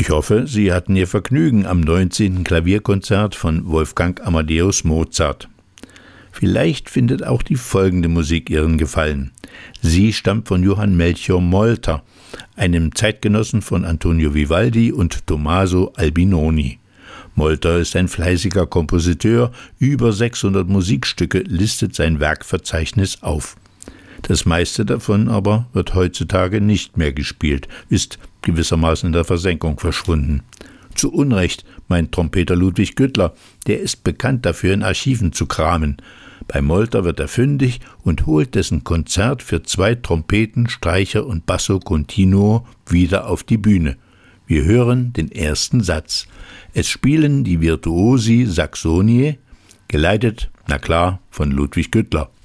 Ich hoffe, Sie hatten Ihr Vergnügen am 19. Klavierkonzert von Wolfgang Amadeus Mozart. Vielleicht findet auch die folgende Musik Ihren Gefallen. Sie stammt von Johann Melchior Molter, einem Zeitgenossen von Antonio Vivaldi und Tommaso Albinoni. Molter ist ein fleißiger Kompositeur, über 600 Musikstücke listet sein Werkverzeichnis auf. Das meiste davon aber wird heutzutage nicht mehr gespielt, ist gewissermaßen in der Versenkung verschwunden. Zu Unrecht, meint Trompeter Ludwig Güttler, der ist bekannt dafür, in Archiven zu kramen. Bei Molter wird er fündig und holt dessen Konzert für 2 Trompeten, Streicher und Basso Continuo wieder auf die Bühne. Wir hören den ersten Satz. Es spielen die Virtuosi Saxoniae, geleitet, na klar, von Ludwig Güttler.